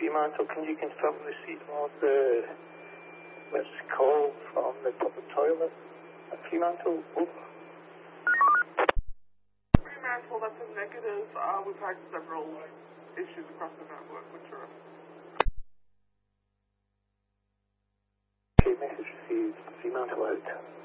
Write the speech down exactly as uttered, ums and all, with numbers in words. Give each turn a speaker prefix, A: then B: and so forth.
A: Fremantle, can you confirm receipt of the missed call from the public toilet at Fremantle? Over.
B: Fremantle, that's a negative. Uh, we've had several issues across the network, which are...
A: Okay, message received. Fremantle out.